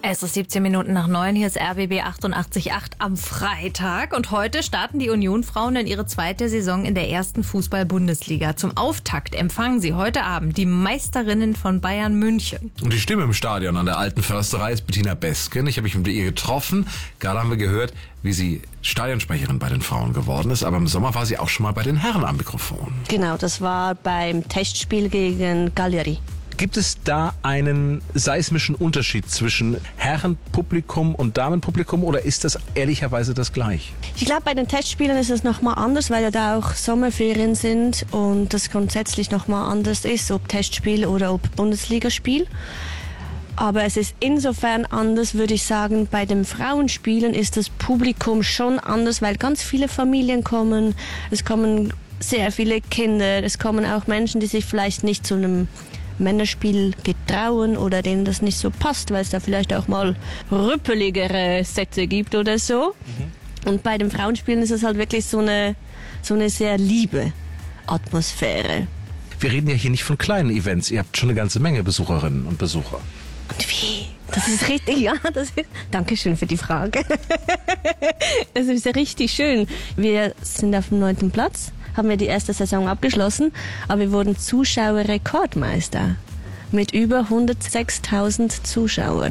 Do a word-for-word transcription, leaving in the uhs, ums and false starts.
Es ist siebzehn Minuten nach neun, hier ist R B B achtundachtzig Komma acht am Freitag und heute starten die Union-Frauen in ihre zweite Saison in der ersten Fußball-Bundesliga. Zum Auftakt empfangen sie heute Abend die Meisterinnen von Bayern München. Und die Stimme im Stadion an der Alten Försterei ist Bettina Besken. Ich habe mich mit ihr getroffen. Gerade haben wir gehört, wie sie Stadionsprecherin bei den Frauen geworden ist. Aber im Sommer war sie auch schon mal bei den Herren am Mikrofon. Genau, das war beim Testspiel gegen Cagliari. Gibt es da einen seismischen Unterschied zwischen Herrenpublikum und Damenpublikum oder ist das ehrlicherweise das gleich? Ich glaube, bei den Testspielen ist es nochmal anders, weil ja da auch Sommerferien sind und das grundsätzlich nochmal anders ist, ob Testspiel oder ob Bundesligaspiel. Aber es ist insofern anders, würde ich sagen, bei den Frauenspielen ist das Publikum schon anders, weil ganz viele Familien kommen, es kommen sehr viele Kinder, es kommen auch Menschen, die sich vielleicht nicht zu einem Männerspiel getrauen oder denen das nicht so passt, weil es da vielleicht auch mal rüppeligere Sätze gibt oder so. Mhm. Und bei den Frauenspielen ist es halt wirklich so eine, so eine sehr liebe Atmosphäre. Wir reden ja hier nicht von kleinen Events. Ihr habt schon eine ganze Menge Besucherinnen und Besucher. Und wie? Das ist richtig, ja. Das ist, Dankeschön für die Frage. Das ist ja richtig schön. Wir sind auf dem neunten Platz, haben wir die erste Saison abgeschlossen, aber wir wurden Zuschauerrekordmeister mit über hundertsechstausend Zuschauern.